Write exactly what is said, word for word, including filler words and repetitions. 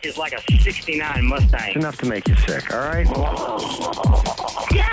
is like a sixty-nine Mustang. It's enough to make you sick, all right? Yeah!